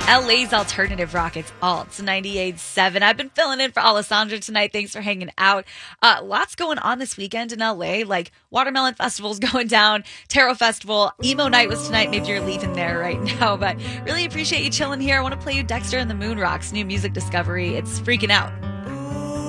LA's alternative rock, it's Alts 98.7. I've been filling in for Alessandra tonight. Thanks for hanging out. Lots going on this weekend in LA, like Watermelon Festival's going down, Tarot Festival, Emo Night was tonight. Maybe you're leaving there right now, but really appreciate you chilling here. I want to play you Dexter and the Moon Rocks new music discovery. It's Freaking Out.